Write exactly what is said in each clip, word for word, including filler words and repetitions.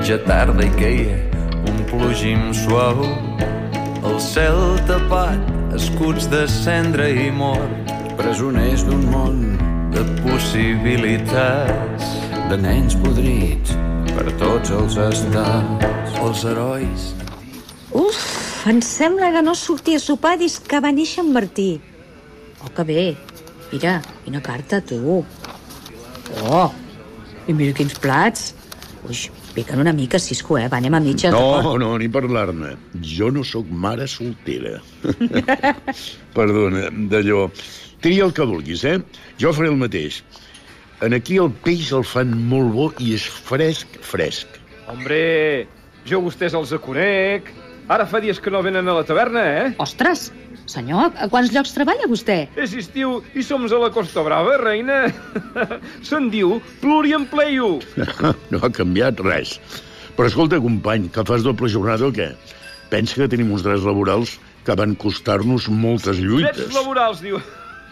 Ja tarda i queia un plogim suau, el cel tapat, escuts de cendra i mort, presoners d'un món de possibilitats, de nens podrits per tots els estats. els herois. Uf, em sembla que no sortia a sopar des que va néixer en Martí. Oh, que bé. Mira, quina carta, tu. Oh, i mira quins plats. Ui, piquen una mica, Cisco, eh? Va, anem a mitges. No, no, ni parlar-ne. Jo no sóc mare soltera. Perdona, d'allò. Tria el que vulguis, eh? Jo faré el mateix. En aquí el peix el fan molt bo i és fresc, fresc. Hombre, jo vostès els conec. Ara fa dies que no venen a la taverna, eh? Ostres, senyor, a quants llocs treballa vostè? És estiu i som a la Costa Brava, reina. Se'n diu pluriempleio. No ha canviat res. Però escolta, company, que fas doble jornada o què? Pensa que tenim uns drets laborals que van costar-nos moltes lluites. Drets laborals, diu.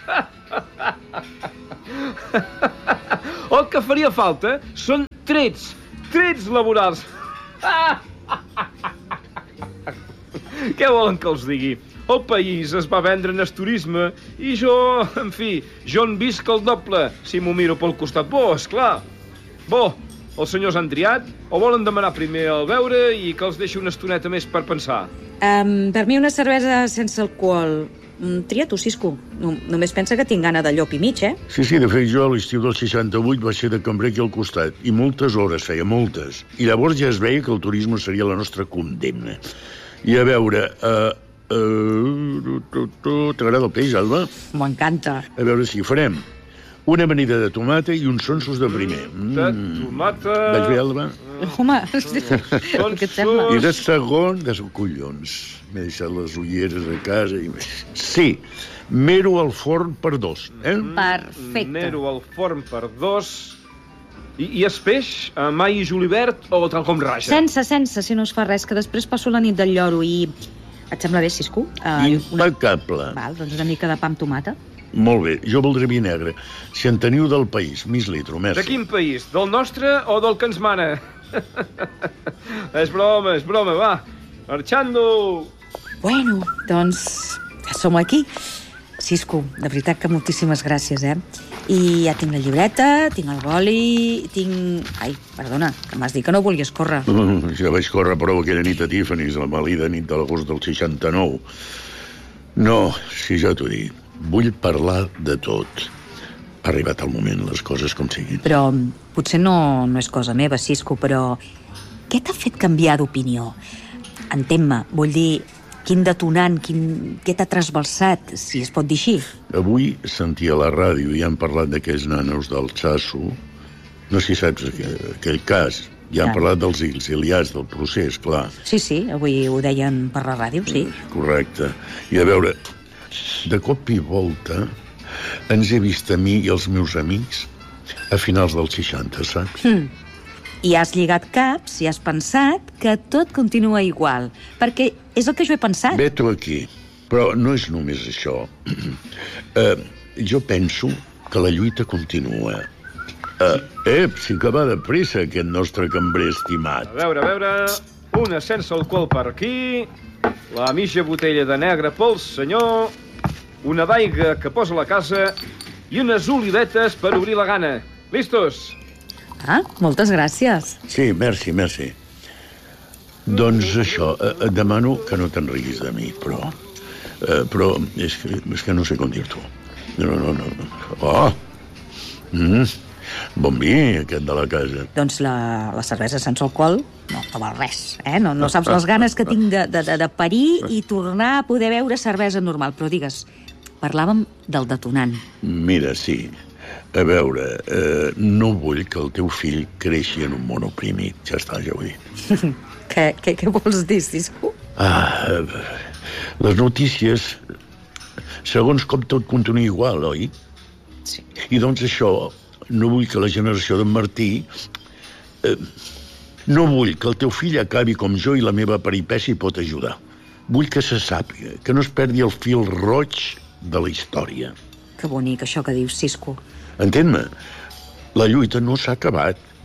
El que faria falta són trets, trets laborals. Què volen que els digui? El país es va vendre en el turisme i jo, en fi, jo en visc el doble, si m'ho miro pel costat bo, esclar. Bo, els senyors han triat o volen demanar primer el beure i que els deixi una estoneta més per pensar? Um, per mi una cervesa sense alcohol. Mm, tria tu, Cisco. No, només pensa que tinc gana de llop i mig, eh? Sí, sí, de fet jo a l'estiu del seixanta-vuit vaig ser de cambrer aquí al costat i moltes hores feia, moltes. I llavors ja es veia que el turisme seria la nostra condemna. I a veure... Uh, uh, T'agrada el peix, Alba? M'encanta. A veure si farem una amanida de tomata i uns sonsos de primer. Mm, de tomata... Vaig bé, Alba? Home, què et sembla? I de segon, de collons. M'he deixat les ulleres a casa i... Sí, mero al forn per dos, eh? Perfecte. Mero al forn per dos... I, i es peix, amb all i julivert o tal com raja? Sense, sense, si no es fa res, que després passo la nit del lloro i... Et sembla bé, Cisco? Uh, Impecable. Una... Val, doncs una mica de pa amb tomata. Molt bé, jo voldré vi negre. Si en teniu del país, mig litro, merci. De quin país? Del nostre o del que ens mana? És broma, és broma, va. Marxando! Bueno, doncs ja som aquí. Cisco, de veritat que moltíssimes gràcies, eh? I ja tinc la llibreta, tinc el boli, tinc... Ai, perdona, que m'has dit que no volies córrer. Mm, ja vaig córrer prou aquella nit a Tiffany's, la malida nit de l'agost del seixanta-nou. No, si ja t'ho dic, vull parlar de tot. Ha arribat el moment, les coses com siguin. Però potser no, no és cosa meva, Cisco, però què t'ha fet canviar d'opinió? Entén-me, vull dir... Quin detonant, quin... què t'ha trasbalsat, si es pot dir així? Avui sentia a la ràdio i han parlat d'aquells nanos del Txasso. No sé si saps aquell, aquell cas. Ja han ja. parlat dels exiliats, del procés, clar. Sí, sí, avui ho deien per la ràdio, sí. Correcte. I a veure, de cop i volta ens he vist a mi i els meus amics a finals dels seixanta, saps? Mm. I has lligat caps i has pensat que tot continua igual, perquè és el que jo he pensat. Vet-ho aquí. Però no és només això. uh, jo penso que la lluita continua. Uh, ep, sí que va de pressa, aquest nostre cambrer estimat. A veure, a veure... Una sense alcohol per aquí, la mitja botella de negre pel senyor, una d'aigua que posa a la casa i unes olivetes per obrir la gana. Listos? Ah, moltes gràcies. Sí, merci, merci. Doncs això, et demano que no te'n riguis de mi, però... Eh, però és que, és que no sé com dir-t'ho. No, no, no. Oh! Mm, bon vi, aquest de la casa. Doncs la, la cervesa sense alcohol no, no val res, eh? No, no saps les ganes que tinc de, de, de parir i tornar a poder beure cervesa normal. Però digues, parlàvem del detonant. Mira, sí. A veure, eh, no vull que el teu fill creixi en un món oprimit. Ja està, ja ho he dit. què, què, què vols dir, Cisco? Ah, les notícies, segons com tot continua igual, oi? Sí. I doncs això, no vull que la generació d'en Martí... Eh, no vull que el teu fill acabi com jo i la meva peripècia hi pot ajudar. Vull que se sàpiga, que no es perdi el fil roig de la història. Que bonic, això que dius, Cisco. Entén-me, la lluita no s'ha acabat,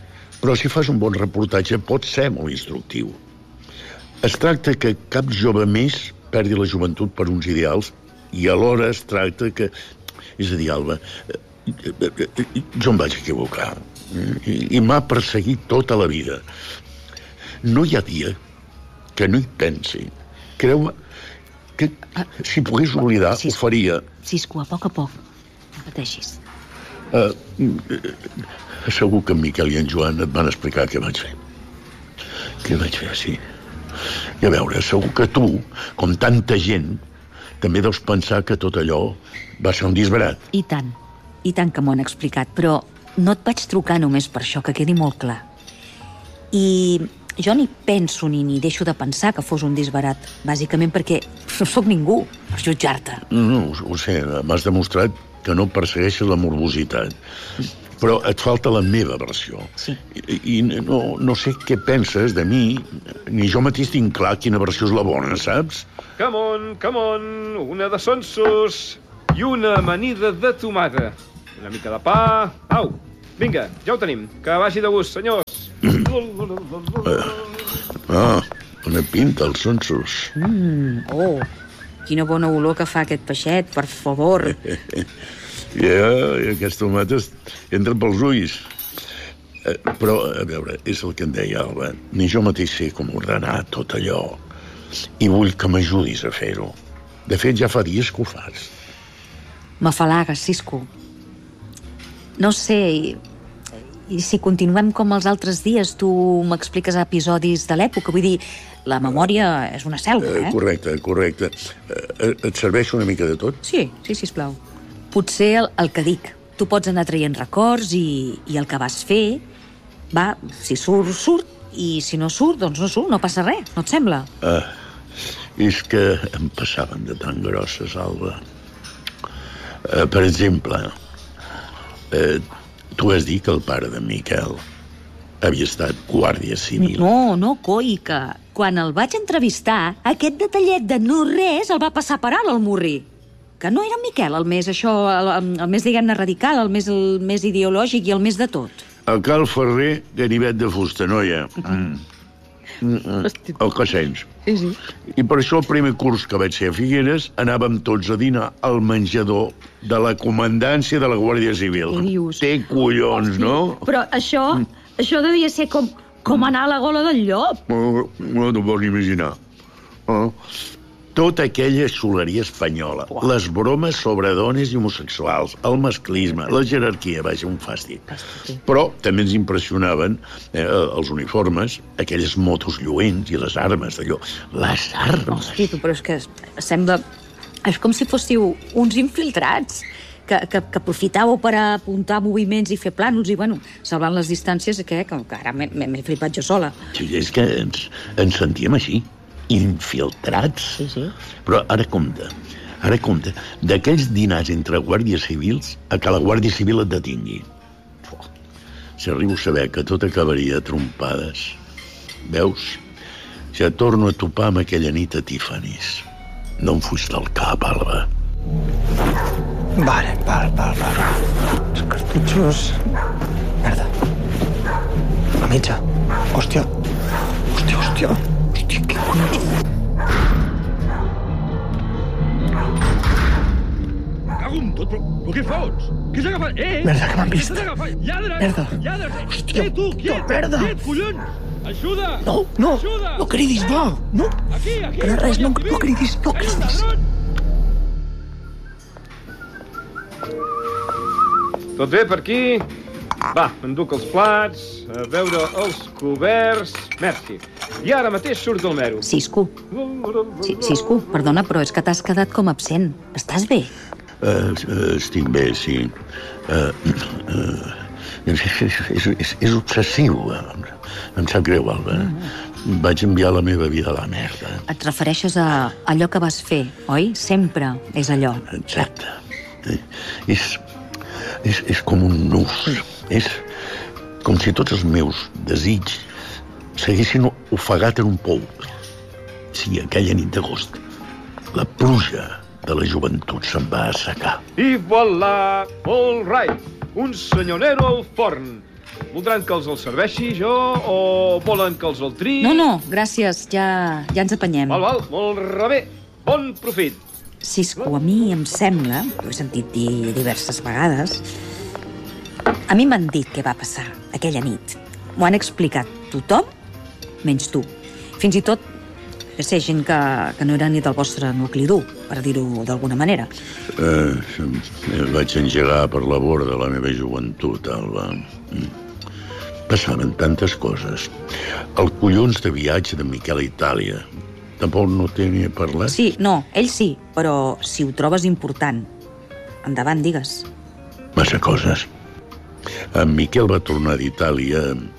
Però si fas un bon reportatge pot ser molt instructiu. Es tracta que cap jove més perdi la joventut per uns ideals i alhora es tracta que... És a dir, Alba, jo em vaig equivocar i, i m'ha perseguit tota la vida. No hi ha dia que no hi pensi. Creu-me que si pogués oblidar Cisco, ho faria. Cisco, a poc a poc. No pateixis. Uh, segur que en Miquel i en Joan et van explicar què vaig fer. Què vaig fer, sí. I a veure, segur que tu, com tanta gent, també deus pensar que tot allò va ser un disbarat. I tant, i tant que m'ho han explicat, però no et vaig trucar només per això, que quedi molt clar. I jo ni penso ni ni deixo de pensar que fos un disbarat, bàsicament perquè no sóc ningú per jutjar-te. No, no, ho sé, m'has demostrat que no persegueixes la morbositat. Però et falta la meva versió. Sí. I, i no, no sé què penses de mi, ni jo mateix tinc clar quina versió és la bona, saps? Come on, come on, una de sonsos i una amanida de tomata. Una mica de pa... Au, vinga, ja ho tenim. Que vagi de gust, senyors. Ah, una pinta, els sonsos. Mm, oh, quina bona olor que fa aquest peixet, per favor. Ja, i aquests tomates entren pels ulls. Eh, però, a veure, és el que em deia Alba. Ni jo mateix sé com ordenar tot allò. I vull que m'ajudis a fer-ho. De fet, ja fa dies que ho fas. M'afalagues, Cisco. No sé, i, i si continuem com els altres dies, tu m'expliques episodis de l'època, vull dir, la memòria és una selva, eh? eh correcte, correcte. Eh, et serveix una mica de tot? Sí, sí, sisplau. Potser el, el que dic. Tu pots anar traient records i, i el que vas fer, va, si surt, surt, i si no surt, doncs no surt, no passa res, no et sembla? Ah, és que em passaven de tan grosses, Alba. Eh, per exemple, eh, tu has dit que el pare de Miquel havia estat guàrdia civil. No, no, coi, que quan el vaig entrevistar, aquest detallet de no res el va passar per alt, el Murri. Que no era en Miquel el més, això, el, el més, diguem-ne, radical, el més, el més ideològic i el més de tot. El Cal Ferrer, ganivet de fusta, noia. Mm. Mm, el que sents. Sí, sí. I per això el primer curs que vaig ser a Figueres anàvem tots a dinar al menjador de la comandància de la Guàrdia Civil. Què dius? Té collons, no? Però això, això devia ser com, com anar a la gola del llop. No, no t'ho pots imaginar. Oh. Tota aquella xuleria espanyola, wow. Les bromes sobre dones i homosexuals, el masclisme, la jerarquia, vaja, un fàstic. Fàstic. Però també ens impressionaven eh, els uniformes, aquelles motos lluents i les armes d'allò. Les armes! Hosti, tu, però és que sembla... És com si fóssiu uns infiltrats que, que, que aprofitàveu per apuntar moviments i fer plànols i, bueno, salvant les distàncies, que, que, que ara m'he flipat jo sola. Sí, és que ens, ens sentíem així. Infiltrats. Sí, sí. Però ara compte, ara compte, d'aquells dinars entre guàrdies civils a que la Guàrdia Civil et detingui. Si arribo a saber que tot acabaria a trompades. Veus? Ja torno a topar amb aquella nit a Tiffany's. No em fuig del cap, Alba. Vale, val, val, val. Els cartutxos... Merda. La mitja. Hòstia. Hòstia, hòstia. Hòstia, què collons? Cago en tot, però, però què fots? Què s'ha agafat? Eh, eh? Merda, que m'han vist. Què s'ha agafat? Lladre! Merda. Lladre! Hòstia, eh, tu, quiet! merda. Quiet, collons! Ajuda! No, no, Ajuda! no cridis, no, no. Aquí, aquí! Que no res, no, no cridis, no cridis. Tot bé per aquí? Va, enduc els plats, a veure els coberts... Merci. I ara mateix surt el mero. Cisco. Sí, Cisco, perdona, però és que t'has quedat com absent. Estàs bé? Uh, estic bé, sí. Uh, uh, és, és, és, és obsessiu. Em sap greu, Alba. Mm. Vaig enviar la meva vida a la merda. Et refereixes a allò que vas fer, oi? Sempre és allò. Exacte. És, és, és com un nus. És com si tots els meus desitjos s'haguessin ofegat en un pou. Sí, aquella nit d'agost, la pluja de la joventut se'n va assecar. I voilà! All right! Un senyorero al forn. Voldran que els els serveixi jo o volen que els el triï? No, no, gràcies, ja, ja ens apanyem. Val, val, molt rebé. Bon profit. Cisco, a mi em sembla, ho he sentit dir diverses vegades, a mi m'han dit què va passar aquella nit. M'ho han explicat tothom, menys tu. Fins i tot que sé gent que, que no era ni del vostre nucli dur, per dir-ho d'alguna manera. Eh, vaig engegar per la borda de la meva joventut, Alba. Passaven tantes coses. El collons de viatge de Miquel a Itàlia. Tampoc no te n'hi he parlat? Sí, no, ell sí, però si ho trobes important, endavant, digues. Massa coses. En Miquel va tornar d'Itàlia...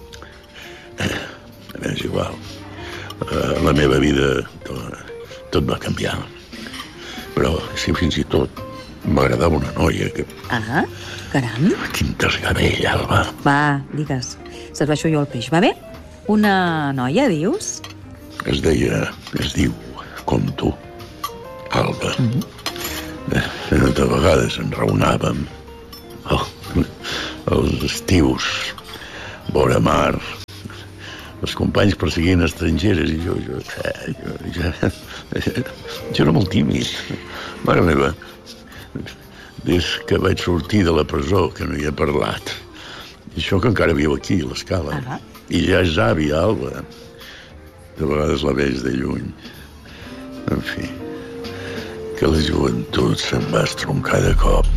És igual. La meva vida, tot, tot va canviar. Però, si fins i tot m'agradava una noia que... Ah, caram. Quin desgavell, Alba. Va, digues, serveixo jo el peix, va bé? Una noia, dius? Es deia, es diu, com tu, Alba. Mm-hmm. De vegades enraonàvem. Oh, els estius, vora mar, els companys perseguint estrangeres i jo, jo, jo, jo, jo, jo era molt tímid. Mare meva, des que vaig sortir de la presó que no hi he parlat. I això que encara viu aquí, a l'Escala. Uh-huh. I ja és àvia, Alba. De vegades la veig de lluny. En fi, que la joventut se'n va estroncar de cop.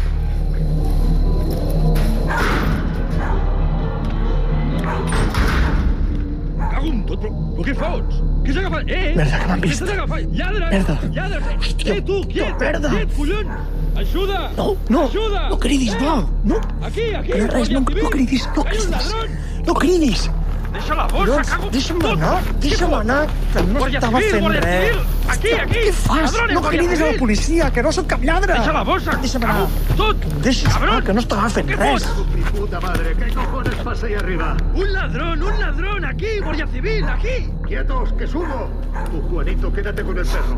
Però què fots? Què s'ha agafat? Eh, eh! Merda, que m'han vist. Què s'ha agafat? Lladre! Merda. Lladre! Hòstia. Eh, tu, quiet! Merda. Quiet, collons! Ajuda! No, no, Ajuda! no cridis, eh? no, no. Aquí, aquí! Que res, no, no cridis, no Hay un cridis. ladrón! No cridis. Deixa la bossa, Collons, cago... deixa'm anar, deixa'm anar, que no Guàrdia estava civil, fent guàrdia res. civil! Aquí, aquí! Què fas? Ladrones, No guàrdia cridis a la civil! policia, que no sóc cap lladre. Deixa la bossa! Deixa'm anar. Cago tot! Que em deixis anar, que no estava fent Què res. fots? Mi puta madre, ¿qué cojones pasa ahí arriba? Un ladrón, un ladrón! Aquí, guàrdia civil, aquí! ¡Quietos, que subo! Tú, Juanito, quédate con el perro.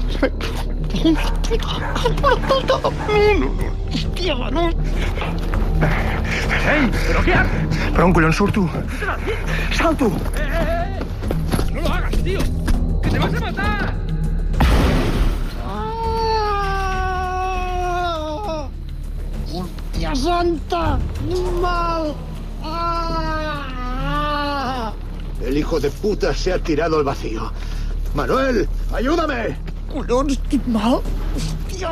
Hòstia, no. ¡Ey! ¿Pero qué haces? Per on collons surto? Salto. ¡Eh, eh, eh! ¡No lo hagas, tío! ¡Que te vas a matar! Ah! Hòstia santa! Mal! Ah! El hijo de puta se ha tirado al vacío. Manuel, ayúdame. Collons, estic mal. Hòstia!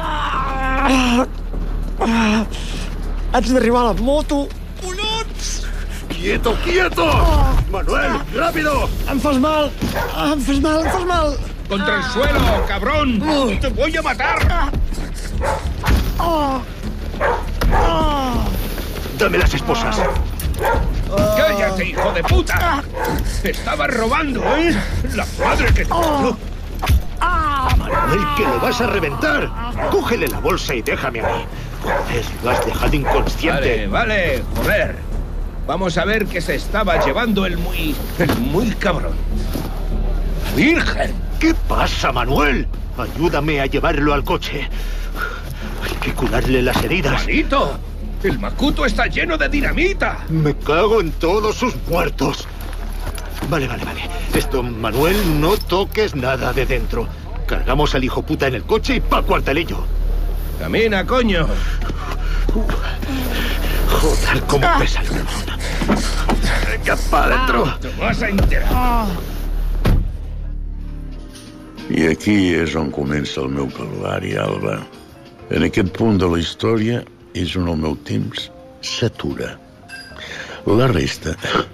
Ah! Haig d'arribar a la moto. Collons! ¡Quieto, quieto! Manuel, rápido. Em fas mal. Ah, em fas mal, em fas mal. ¡Contra el suelo, cabrón! ¡Te voy a matar! Ah! Ah! Dame las esposas. ¡Cállate, hijo de puta! ¡Estabas robando, eh! ¡La madre que te parió! Manuel, que lo vas a reventar. Cógele la bolsa y déjame a mí. Joder, lo has dejado inconsciente. Vale, vale, joder. Vamos a ver qué se estaba llevando el muy... el muy cabrón. ¡Virgen! ¿Qué pasa, Manuel? Ayúdame a llevarlo al coche. Hay que curarle las heridas. ¡Juanito! ¡El macuto está lleno de dinamita! Me cago en todos sus muertos. Vale, vale, vale. Esto, Manuel, no toques nada de dentro. Cargamos al hijo puta en el coche y pa' cuartelillo. ¡Camina, coño! Joder, cómo pesa el cabrón. Venga, pa' adentro. Te vas a enterar. I aquí és on comença el meu calvari, Alba. En aquest punt de la història és on el meu temps s'atura. La resta...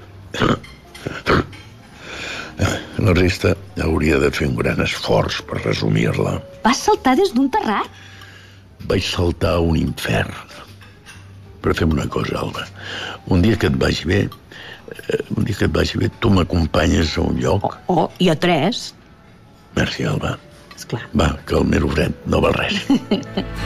La resta hauria de fer un gran esforç per resumir-la. Vas saltar des d'un terrat? Vaig saltar a un infern. Però fem una cosa, Alba. Un dia que et vagi bé, un dia que et vagi bé, tu m'acompanyes a un lloc. Oh, i a tres. Merci, Alba. Esclar. Va, que el mero fred no val res.